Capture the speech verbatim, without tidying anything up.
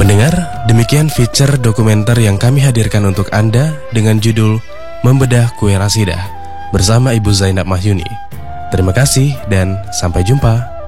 Pendengar, demikian feature dokumenter yang kami hadirkan untuk Anda dengan judul Membedah Kue Rasidah bersama Ibu Zainab Mahyuni. Terima kasih dan sampai jumpa.